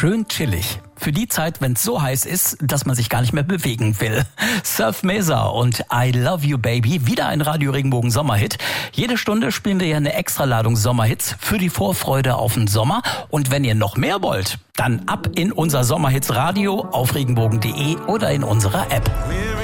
Schön chillig. Für die Zeit, wenn es so heiß ist, dass man sich gar nicht mehr bewegen will. Surf Mesa und I Love You Baby, wieder ein Radio Regenbogen Sommerhit. Jede Stunde spielen wir ja eine Extraladung Sommerhits für die Vorfreude auf den Sommer. Und wenn ihr noch mehr wollt, dann ab in unser Sommerhits Radio auf regenbogen.de oder in unserer App.